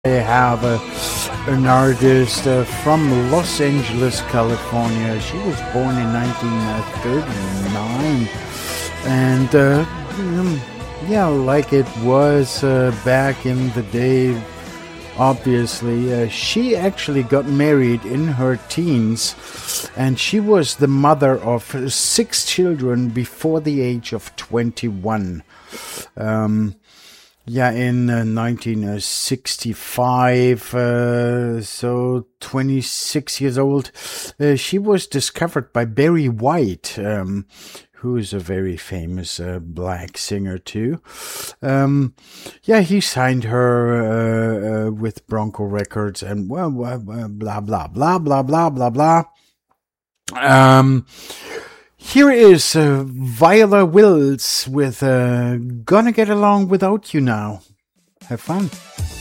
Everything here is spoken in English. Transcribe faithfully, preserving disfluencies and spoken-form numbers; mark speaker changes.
Speaker 1: I have a, an artist uh, from Los Angeles, California. She was born in nineteen thirty-nine, and uh, mm, yeah, like it was uh, back in the day. Obviously, uh, she actually got married in her teens, and she was the mother of six children before the age of twenty-one. Um, Yeah, in uh, nineteen sixty-five, uh, so twenty-six years old, uh, she was discovered by Barry White, um, who is a very famous uh, black singer too. Um, yeah, he signed her uh, uh, with Bronco Records, and well, blah blah blah blah blah blah blah blah. Um. Here is uh, Viola Wills with uh, Gonna Get Along Without You Now. Have fun.